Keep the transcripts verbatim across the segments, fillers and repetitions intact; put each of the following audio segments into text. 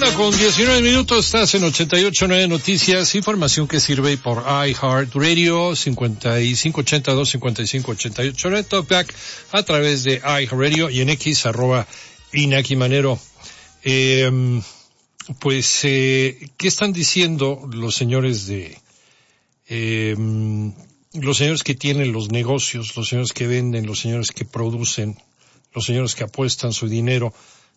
Una con diecinueve minutos, estás en ochenta y ocho punto nueve Noticias, información que sirve por iHeartRadio, cincuenta y cinco ochenta y dos cincuenta y cinco ochenta y ocho, Talkback a través de iHeartRadio y en X, arroba Inaki Manero. Eh, pues, eh, ¿qué están diciendo los señores de, eh, los señores que tienen los negocios, los señores que venden, los señores que producen, los señores que apuestan su dinero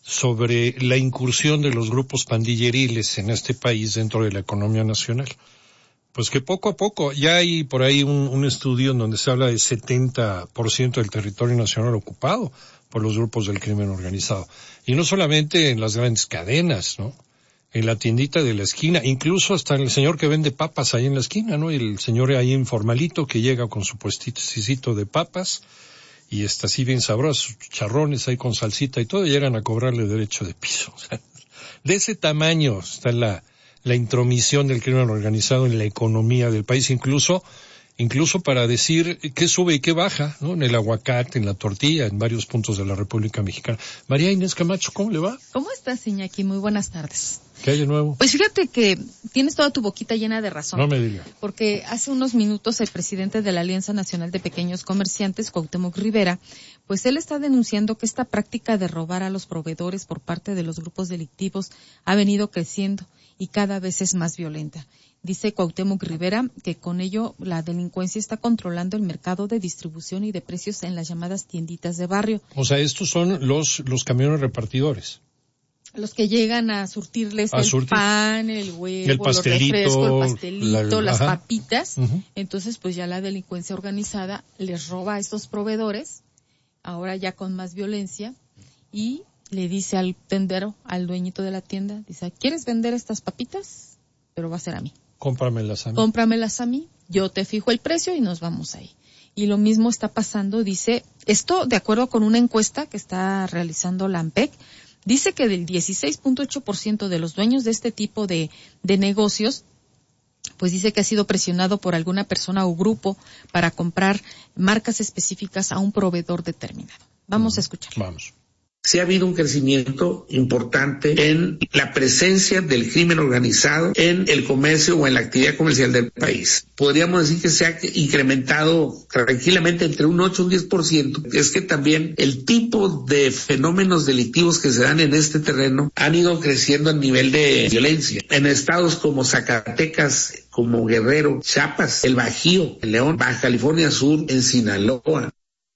sobre la incursión de los grupos pandilleriles en este país dentro de la economía nacional? Pues que poco a poco, ya hay por ahí un, un estudio en donde se habla de setenta por ciento del territorio nacional ocupado por los grupos del crimen organizado. Y no solamente en las grandes cadenas, ¿no? En la tiendita de la esquina, incluso hasta el señor que vende papas ahí en la esquina, ¿no? El señor ahí informalito que llega con su puestito de papas, y está así bien sabrosos, charrones ahí con salsita y todo, y llegan a cobrarle derecho de piso. O sea, de ese tamaño está la, la intromisión del crimen organizado en la economía del país, incluso, incluso para decir qué sube y qué baja, ¿no? En el aguacate, en la tortilla, en varios puntos de la República Mexicana. María Inés Camacho, ¿cómo le va? ¿Cómo estás, Iñaki? Muy buenas tardes. ¿Qué hay de nuevo? Pues fíjate que tienes toda tu boquita llena de razón. No me diga. Porque hace unos minutos el presidente de la Alianza Nacional de Pequeños Comerciantes, Cuauhtémoc Rivera, pues él está denunciando que esta práctica de robar a los proveedores por parte de los grupos delictivos ha venido creciendo y cada vez es más violenta. Dice Cuauhtémoc Rivera que con ello la delincuencia está controlando el mercado de distribución y de precios en las llamadas tienditas de barrio. O sea, estos son los, los camiones repartidores. Los que llegan a surtirles a el surtir. pan, el huevo, el pastelito, los refrescos, el pastelito, la, las ajá. papitas. Uh-huh. Entonces, pues ya la delincuencia organizada les roba a estos proveedores, ahora ya con más violencia, y le dice al tendero, al dueñito de la tienda, dice, ¿quieres vender estas papitas? Pero va a ser a mí. Cómpramelas a mí. Cómpramelas a mí, yo te fijo el precio y nos vamos ahí. Y lo mismo está pasando, dice, esto de acuerdo con una encuesta que está realizando la ANPEC, dice que del dieciséis punto ocho por ciento de los dueños de este tipo de, de negocios, pues dice que ha sido presionado por alguna persona o grupo para comprar marcas específicas a un proveedor determinado. Vamos uh-huh. a escuchar. Vamos. Sí ha habido un crecimiento importante en la presencia del crimen organizado en el comercio o en la actividad comercial del país. Podríamos decir que se ha incrementado tranquilamente entre un ocho y un diez por ciento. Es que también el tipo de fenómenos delictivos que se dan en este terreno han ido creciendo a nivel de violencia. En estados como Zacatecas, como Guerrero, Chiapas, el Bajío, el León, Baja California Sur, en Sinaloa.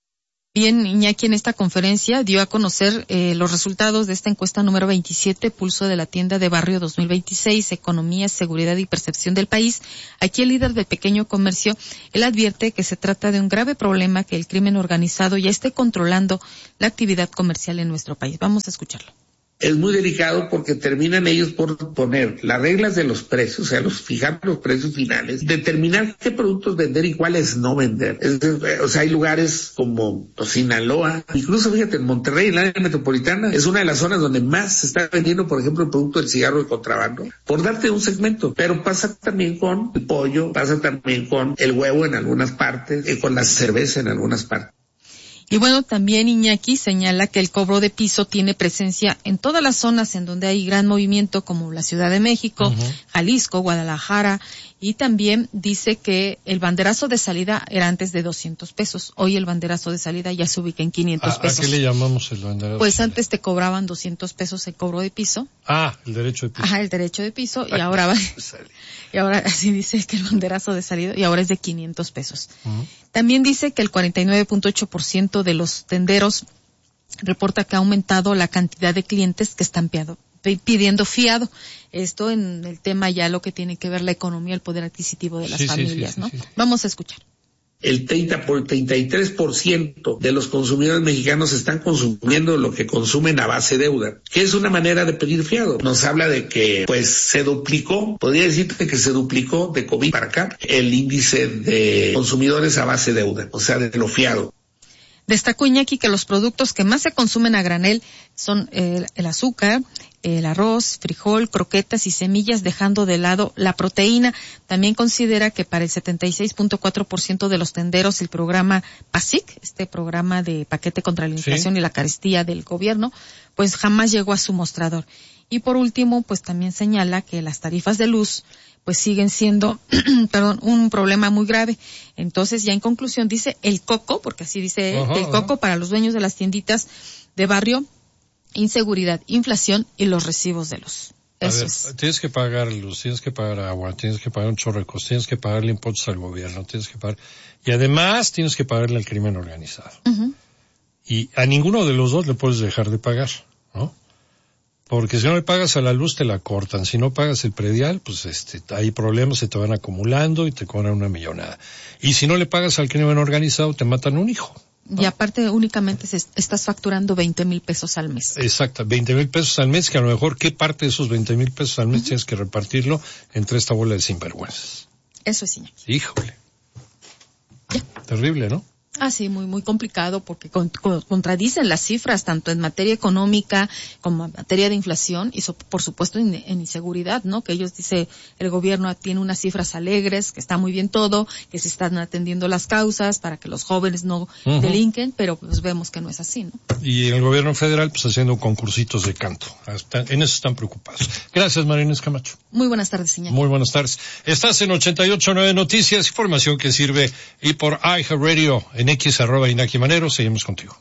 Bien, Iñaki en esta conferencia dio a conocer eh, los resultados de esta encuesta número veintisiete, Pulso de la Tienda de Barrio dos mil veintiséis, Economía, Seguridad y Percepción del País. Aquí el líder del pequeño comercio, él advierte que se trata de un grave problema que el crimen organizado ya esté controlando la actividad comercial en nuestro país. Vamos a escucharlo. Es muy delicado porque terminan ellos por poner las reglas de los precios, o sea, los fijar los precios finales, determinar qué productos vender y cuáles no vender. Es, o sea, hay lugares como Sinaloa, incluso fíjate, en Monterrey, en la área metropolitana, es una de las zonas donde más se está vendiendo, por ejemplo, el producto del cigarro de contrabando, por darte un segmento. Pero pasa también con el pollo, pasa también con el huevo en algunas partes, y con la cerveza en algunas partes. Y bueno, también Iñaki señala que el cobro de piso tiene presencia en todas las zonas en donde hay gran movimiento, como la Ciudad de México, uh-huh. Jalisco, Guadalajara, y también dice que el banderazo de salida era antes de doscientos pesos. Hoy el banderazo de salida ya se ubica en quinientos ¿A, pesos. ¿A qué le llamamos el banderazo? Pues antes te cobraban doscientos pesos el cobro de piso. Ah, el derecho de piso. Ajá, el derecho de piso, y ahora va, y ahora así dice que el banderazo de salida, y ahora es de quinientos pesos. Uh-huh. También dice que el cuarenta y nueve punto ocho por ciento de los tenderos reporta que ha aumentado la cantidad de clientes que están piado, pidiendo fiado. Esto en el tema ya lo que tiene que ver la economía, el poder adquisitivo de las sí, familias, sí, sí, ¿no? Sí, sí. Vamos a escuchar. El treinta por treinta y tres por ciento de los consumidores mexicanos están consumiendo lo que consumen a base de deuda, que es una manera de pedir fiado. Nos habla de que pues se duplicó, podría decirte que se duplicó de COVID para acá el índice de consumidores a base de deuda, o sea, de lo fiado. Destacó Iñaki que los productos que más se consumen a granel son el, el azúcar, el arroz, frijol, croquetas y semillas, dejando de lado la proteína. También considera que para el setenta y seis punto cuatro por ciento de los tenderos el programa PASIC, este programa de paquete contra la inflación sí. y la carestía del gobierno, pues jamás llegó a su mostrador. Y por último, pues también señala que las tarifas de luz pues siguen siendo, perdón, un problema muy grave. Entonces, ya en conclusión, dice el coco, porque así dice ajá, el coco ajá. para los dueños de las tienditas de barrio, inseguridad, inflación y los recibos de luz. Eso a ver, es. Tienes que pagar luz, tienes que pagar agua, tienes que pagar un chorro de cosas, tienes que pagarle impuestos al gobierno, tienes que pagar, y además tienes que pagarle al crimen organizado. Uh-huh. Y a ninguno de los dos le puedes dejar de pagar, ¿no? Porque si no le pagas a la luz te la cortan, si no pagas el predial, pues este, hay problemas, se te van acumulando y te cobran una millonada. Y si no le pagas al crimen organizado te matan un hijo. ¿no? Y aparte únicamente se, estás facturando veinte mil pesos al mes. Exacto, veinte mil pesos al mes, que a lo mejor qué parte de esos veinte mil pesos al mes uh-huh. tienes que repartirlo entre esta bola de sinvergüenzas. Eso es, señor. Híjole. Ya. Terrible, ¿no? Ah, sí, muy, muy complicado porque con, con, contradicen las cifras tanto en materia económica como en materia de inflación y so, por supuesto en, en inseguridad, ¿no? Que ellos dice, el gobierno tiene unas cifras alegres, que está muy bien todo, que se están atendiendo las causas para que los jóvenes no uh-huh. delinquen, pero pues vemos que no es así, ¿no? Y el gobierno federal pues haciendo concursitos de canto. Hasta, en eso están preocupados. Gracias, María Inés Camacho. Muy buenas tardes, señor. Muy buenas tardes. Estás en ochenta y ocho punto nueve Noticias, información que sirve y por iHeartRadio en X arroba Iñaki Manero, seguimos contigo.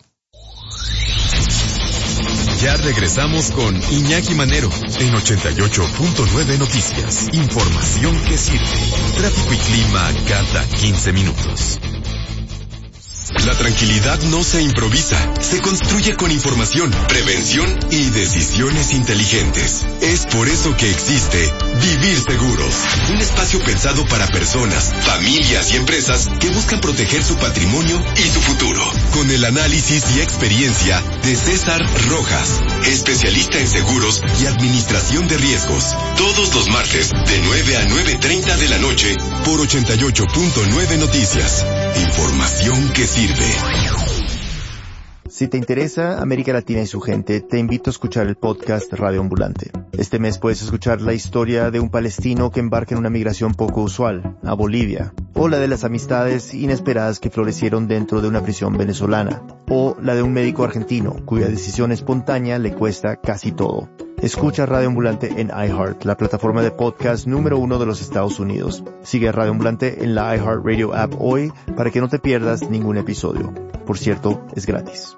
Ya regresamos con Iñaki Manero en ochenta y ocho punto nueve Noticias. Información que sirve. Tráfico y clima cada quince minutos. La tranquilidad no se improvisa, se construye con información, prevención y decisiones inteligentes. Es por eso que existe Vivir Seguros, un espacio pensado para personas, familias y empresas que buscan proteger su patrimonio y su futuro. Con el análisis y experiencia de César Rojas, especialista en seguros y administración de riesgos. Todos los martes de nueve a nueve treinta de la noche por ochenta y ocho punto nueve Noticias. Información que sirve. Si te interesa América Latina y su gente, te invito a escuchar el podcast Radio Ambulante. Este mes puedes escuchar la historia de un palestino que embarca en una migración poco usual, a Bolivia, o la de las amistades inesperadas que florecieron dentro de una prisión venezolana, o la de un médico argentino cuya decisión espontánea le cuesta casi todo. Escucha Radio Ambulante en iHeart, la plataforma de podcast número uno de los Estados Unidos. Sigue a Radio Ambulante en la iHeartRadio app hoy para que no te pierdas ningún episodio. Por cierto, es gratis.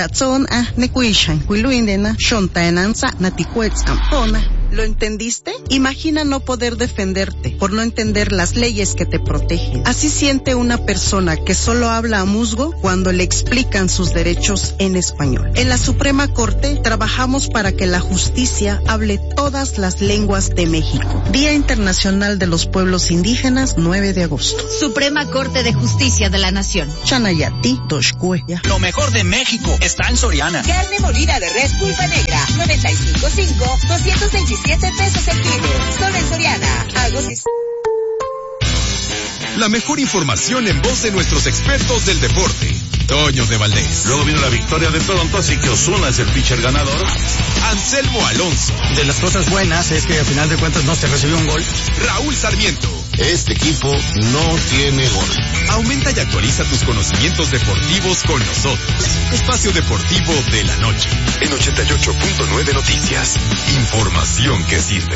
¿Lo entendiste? Imagina no poder defenderte por no entender las leyes que te protegen. Así siente una persona que solo habla a musgo cuando le explican sus derechos en español. En la Suprema Corte trabajamos para que la justicia hable todas las lenguas de México. Día Internacional de los Pueblos Indígenas, nueve de agosto. Suprema Corte de Justicia de la Nación. Chanayati, Doshcueya. Lo mejor de México está en Soriana. Carne molida de res pulpa negra, noventa y cinco punto cinco, doscientos veintisiete pesos el kilo. Solo en Soriana. Agosto. La mejor información en voz de nuestros expertos del deporte. Toño de Valdés. Luego vino la victoria de Toronto, así que Ozuna es el pitcher ganador. Anselmo Alonso. De las cosas buenas es que al final de cuentas no se recibió un gol. Raúl Sarmiento. Este equipo no tiene gol. Aumenta y actualiza tus conocimientos deportivos con nosotros. Espacio Deportivo de la Noche. En ochenta y ocho punto nueve Noticias. Información que sirve.